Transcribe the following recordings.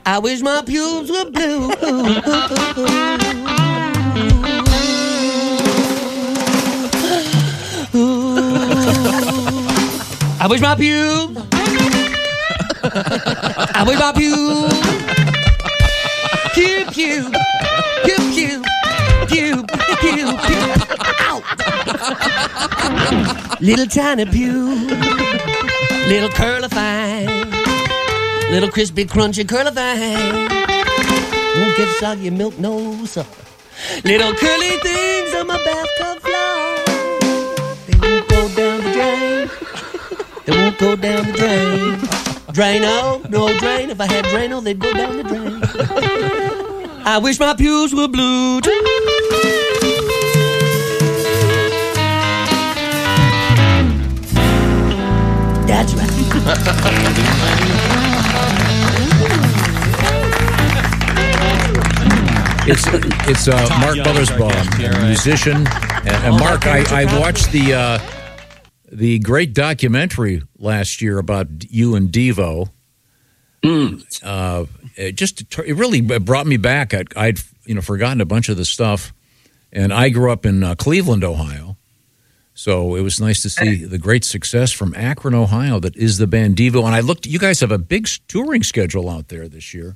I wish my pubes were blue. I wish my pubes. I wish my pubes. Pew, pew. Pew, pew. Pew, pew, pew. Ow. Little tiny pew. Little curly fine. Little crispy, crunchy curly fine. Won't get soggy milk, no supper. Little curly things on my bathtub floor. They won't go down the drain. They won't go down the drain. Drano, no drain. If I had Drano, they'd go down the drain. I wish my pews were blue. That's right. It's Mark Mothersbaugh, a musician. And Mark, I watched the great documentary last year about you and Devo. It really brought me back. I'd forgotten a bunch of the stuff, and I grew up in Cleveland, Ohio. So it was nice to see the great success from Akron, Ohio, that is the band Devo. And I looked, you guys have a big touring schedule out there this year.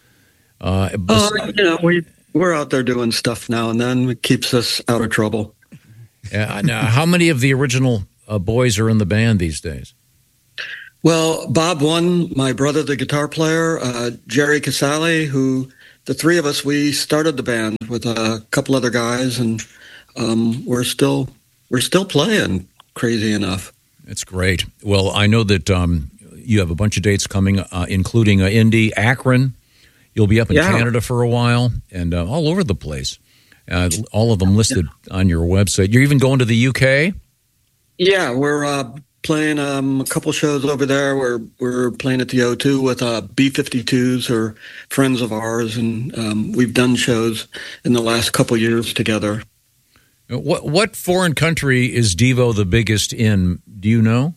We're out there doing stuff now and then. It keeps us out of trouble. Now, how many of the original boys are in the band these days? Well, Bob One, my brother, the guitar player, Jerry Casale, who the three of us, we started the band with a couple other guys, and we're still playing, crazy enough. That's great. Well, I know that you have a bunch of dates coming, including Indy, Akron. You'll be up in Canada for a while, and all over the place. All of them listed on your website. You're even going to the UK? Yeah, we're playing a couple shows over there. We're playing at the O2 with B-52s, who are friends of ours, and we've done shows in the last couple years together. What foreign country is Devo the biggest in? Do you know?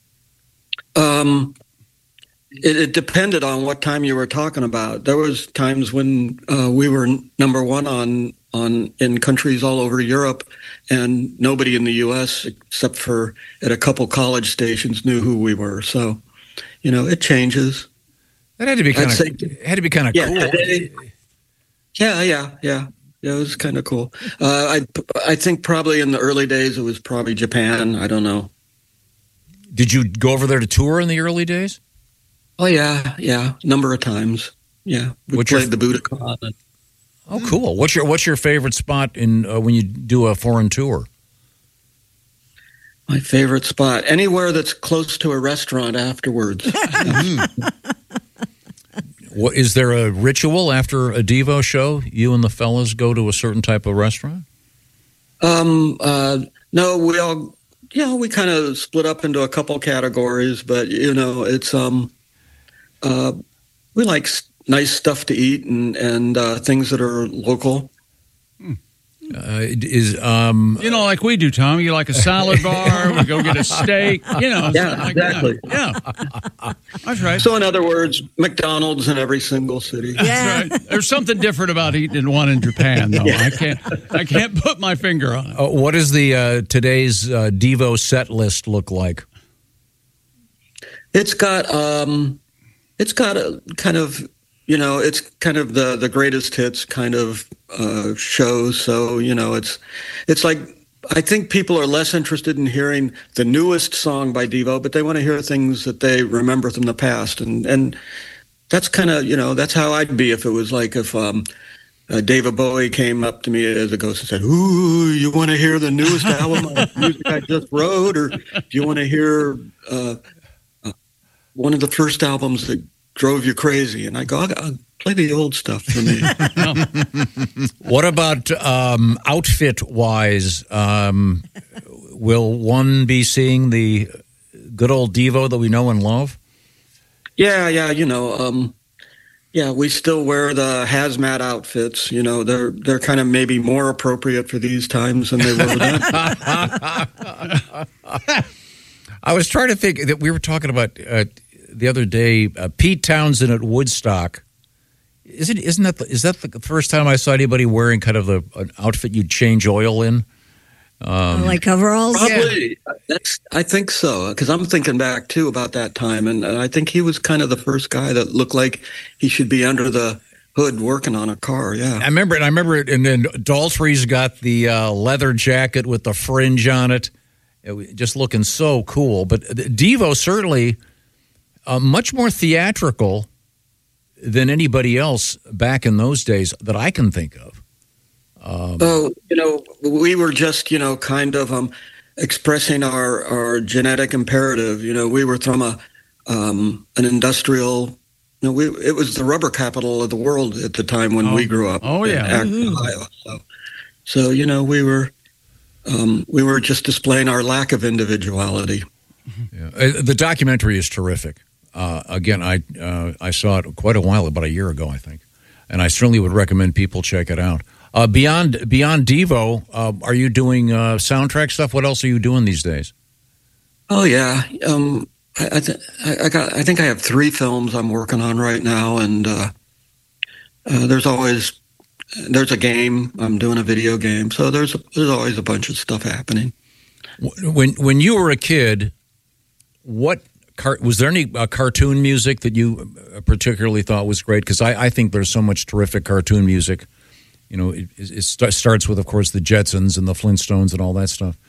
It depended on what time you were talking about. There was times when we were number one in countries all over Europe, and nobody in the U.S. except for at a couple college stations knew who we were. So, it changes. That had to be kind of cool. Yeah, it was kind of cool. I think probably in the early days it was probably Japan. I don't know. Did you go over there to tour in the early days? Oh yeah, number of times. Yeah, we played the Budokan. Oh, cool. What's your favorite spot in when you do a foreign tour? My favorite spot, anywhere that's close to a restaurant afterwards. Is there a ritual after a Devo show? You and the fellas go to a certain type of restaurant? No, we all, we kind of split up into a couple categories, but it's we like nice stuff to eat and things that are local. Like we do, Tom. You like a salad bar? We go get a steak. Yeah, exactly. Yeah, that's right. So, in other words, McDonald's in every single city. Yeah. That's right. There's something different about eating one in Japan, though. Yeah. I can't put my finger on it. What does the today's Devo set list look like? It's got a kind of. It's kind of the greatest hits kind of show. So, it's like, I think people are less interested in hearing the newest song by Devo, but they want to hear things that they remember from the past. And that's kind of, that's how I'd be if it was like if David Bowie came up to me as a ghost and said, "Ooh, you want to hear the newest album of music I just wrote? Or do you want to hear one of the first albums that drove you crazy?" And I go, "I'll play the old stuff for me." What about outfit-wise? Will one be seeing the good old Devo that we know and love? Yeah, we still wear the hazmat outfits. They're kind of maybe more appropriate for these times than they were then. I was trying to think that we were talking about the other day, Pete Townsend at Woodstock Is that the first time I saw anybody wearing kind of an outfit you'd change oil in? Like coveralls? Probably. I think so, because I'm thinking back, too, about that time. And I think he was kind of the first guy that looked like he should be under the hood working on a car, yeah. I remember it, and then Daltrey's got the leather jacket with the fringe on it. Just looking so cool. But Devo certainly much more theatrical than anybody else back in those days that I can think of. We were just, kind of expressing our genetic imperative. We were from an industrial. It was the rubber capital of the world at the time when we grew up. Oh yeah, in Ohio. So we were just displaying our lack of individuality. Yeah. The documentary is terrific. Again, I saw it quite a while, about a year ago, I think, and I certainly would recommend people check it out. Beyond Devo, are you doing soundtrack stuff? What else are you doing these days? Oh yeah, I think I have 3 films I'm working on right now, and there's a game. I'm doing a video game, so there's always a bunch of stuff happening. When you were a kid, was there any cartoon music that you particularly thought was great? Because I think there's so much terrific cartoon music. It starts with, of course, the Jetsons and the Flintstones and all that stuff.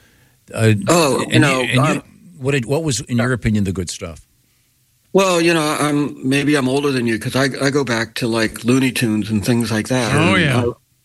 What was, in your opinion, the good stuff? Well, I'm older than you because I go back to like Looney Tunes and things like that. Oh yeah.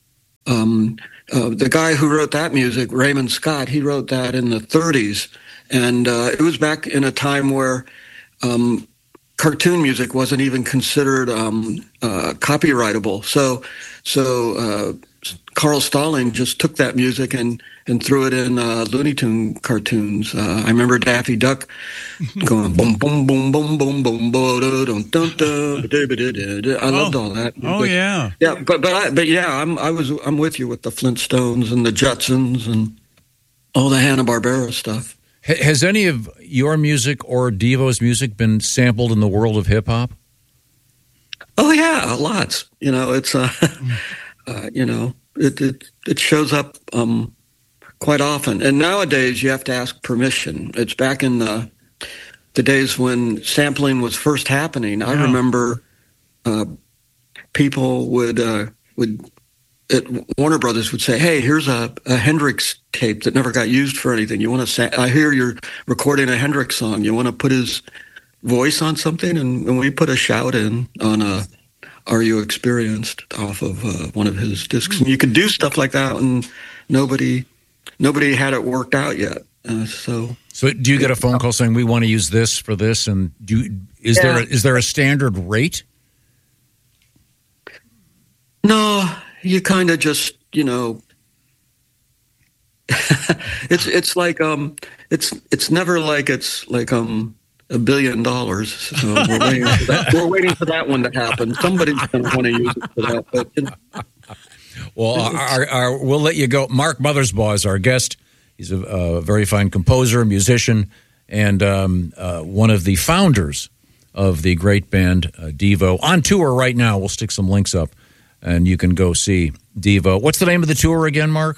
The guy who wrote that music, Raymond Scott, he wrote that in the 30s, and it was back in a time where cartoon music wasn't even considered copyrightable. So Carl Stalling just took that music and threw it in Looney Tune cartoons. I remember Daffy Duck going boom boom boom boom boom boom boom dun dun dun. I loved all that. Oh yeah, yeah. But yeah, I'm with you with the Flintstones and the Jetsons and all the Hanna-Barbera stuff. Has any of your music or Devo's music been sampled in the world of hip hop? Oh yeah, lots. It's it shows up quite often. And nowadays you have to ask permission. It's back in the days when sampling was first happening. I remember people would at Warner Brothers would say, "Hey, here's a Hendrix tape that never got used for anything. You want to? I hear you're recording a Hendrix song. You want to put his voice on something?" And we put a shout in on "Are You Experienced" off of one of his discs. And you could do stuff like that, and nobody had it worked out yet. So do you get a phone call saying we want to use this for this? And is there a standard rate? No, you kind of just it's like it's never like it's like $1 billion. So we're waiting for that one to happen. Somebody's going to want to use it for that. But, well, we'll let you go. Mark Mothersbaugh is our guest. He's a very fine composer, musician, and one of the founders of the great band Devo. On tour right now. We'll stick some links up, and you can go see Devo. What's the name of the tour again, Mark?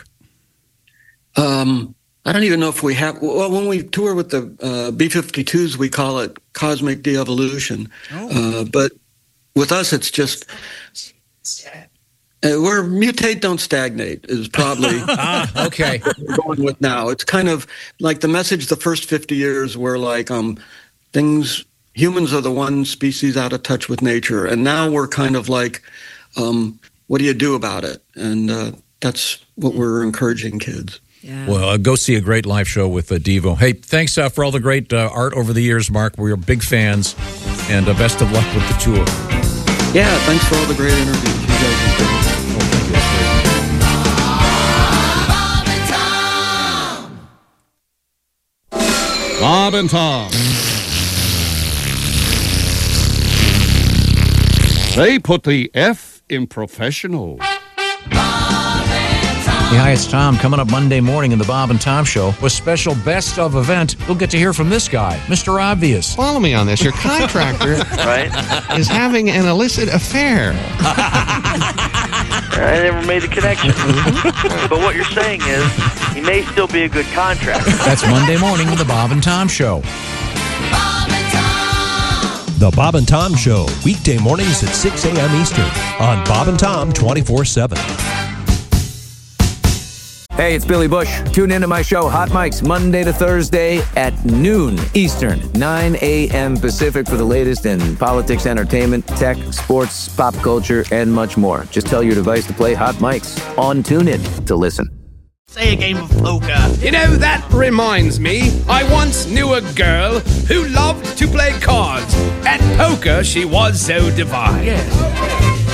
I don't even know if we have. Well, when we tour with the B-52s, we call it Cosmic De-Evolution. But with us, it's just we're Mutate, Don't Stagnate is probably okay. what we're going with now. It's kind of like the message the first 50 years were like humans are the one species out of touch with nature. And now we're kind of like, what do you do about it? And that's what we're encouraging kids. Yeah. Well, go see a great live show with Devo. Hey, thanks for all the great art over the years, Mark. We're big fans, and best of luck with the tour. Yeah, thanks for all the great interviews. You guys are great. Bob and Tom. They put the F in professional. Bob and Tom. Hey, hi, it's Tom. Coming up Monday morning in the Bob and Tom Show with special best of event. We'll get to hear from this guy, Mr. Obvious. Follow me on this. Your contractor is having an illicit affair. I never made the connection. But what you're saying is he may still be a good contractor. That's Monday morning in the Bob and Tom Show. The Bob and Tom Show, weekday mornings at 6 a.m. Eastern on Bob and Tom 24/7. Hey, it's Billy Bush. Tune into my show, Hot Mics, Monday to Thursday at noon Eastern, 9 a.m. Pacific for the latest in politics, entertainment, tech, sports, pop culture, and much more. Just tell your device to play Hot Mics on TuneIn to listen. Say a game of poker. You know, that reminds me. I once knew a girl who loved to play cards. At poker, she was so divine. Yes.